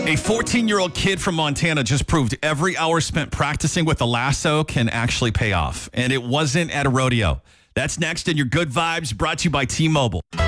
A 14-year-old kid from Montana just proved every hour spent practicing with a lasso can actually pay off. And it wasn't at a rodeo. That's next in your Good Vibes, brought to you by T-Mobile.